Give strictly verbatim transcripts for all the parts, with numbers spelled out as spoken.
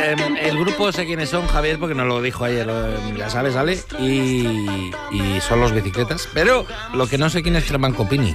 eh, el grupo sé quiénes son, Javier, porque nos lo dijo ayer, eh, ya sabes, ¿vale? Y, y son los Bicicletas. Pero lo que no sé quién es Germán Copini.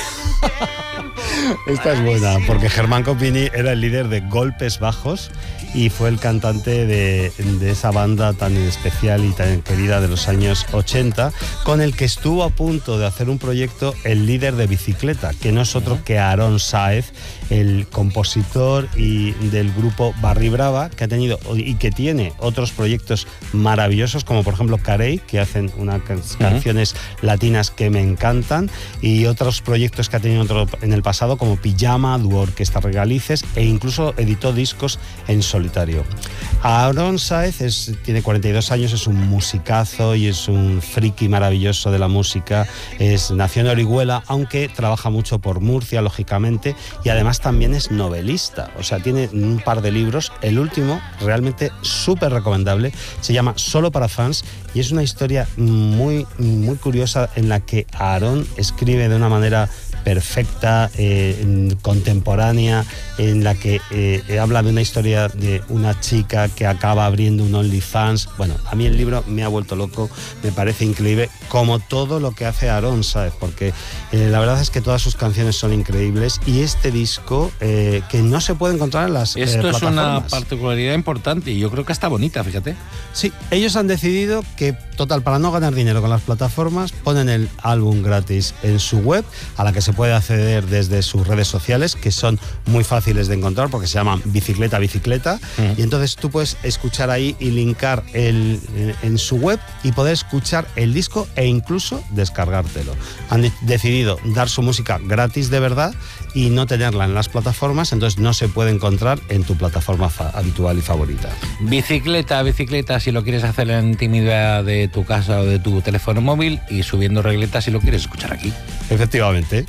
Esta es buena, porque Germán Copini era el líder de Golpes Bajos y fue el cantante de, de esa banda tan especial y tan querida de los años ochenta, con el que estuvo a punto de hacer un proyecto el líder de Bicicleta, que no es otro que Aarón Sáez, el compositor y del grupo Barri Brava, que ha tenido y que tiene otros proyectos maravillosos, como por ejemplo Carey, que hacen unas canciones uh-huh. latinas que me encantan, y otros proyectos que ha tenido otro, en el pasado, como Pijama, Dúo Orquesta Regalices, e incluso editó discos en solitario. Aarón Sáez es, tiene cuarenta y dos años, es un musicazo y es un friki maravilloso de la música. Es, nació en Orihuela, aunque trabaja mucho por Murcia, lógicamente, y además también es novelista. O sea, tiene un par de libros. El último, realmente súper recomendable, se llama Solo para fans, y es una historia muy, muy curiosa en la que Aarón escribe de una manera perfecta, eh, contemporánea, en la que eh, habla de una historia de una chica que acaba abriendo un OnlyFans. Bueno, a mí el libro me ha vuelto loco, me parece increíble, como todo lo que hace Aarón, ¿sabes? Porque eh, la verdad es que todas sus canciones son increíbles, y este disco eh, que no se puede encontrar en las Esto eh, es plataformas. Una particularidad importante, y yo creo que está bonita, fíjate. Sí, ellos han decidido que, total, para no ganar dinero con las plataformas, ponen el álbum gratis en su web, a la que se puede acceder desde sus redes sociales, que son muy fáciles de encontrar porque se llaman Bicicleta Bicicleta, uh-huh. y entonces tú puedes escuchar ahí y linkar el, en, en su web y poder escuchar el disco e incluso descargártelo. Han de- decidido dar su música gratis de verdad y no tenerla en las plataformas, entonces no se puede encontrar en tu plataforma fa- habitual y favorita. Bicicleta, bicicleta, si lo quieres hacer en intimidad de tu casa o de tu teléfono móvil, y Subiendo Regleta si lo quieres escuchar aquí. Efectivamente.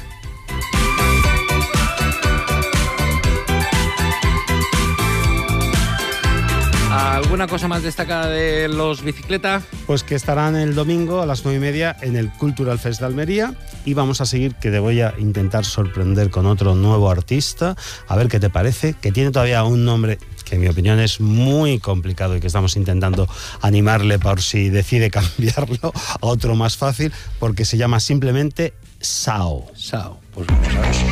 ¿Alguna cosa más destacada de los Bicicleta? Pues que estarán el domingo a las nueve y media en el Cultural Fest de Almería, y vamos a seguir, que te voy a intentar sorprender con otro nuevo artista, a ver qué te parece, que tiene todavía un nombre que en mi opinión es muy complicado y que estamos intentando animarle por si decide cambiarlo a otro más fácil, porque se llama simplemente Sao. Sao, pues vamos a ver.